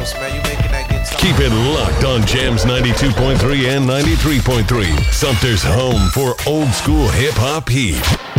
Carlos, man. You making that guitar. Keep it locked on Jams 92.3 and 93.3. Sumter's home for old school hip hop heat.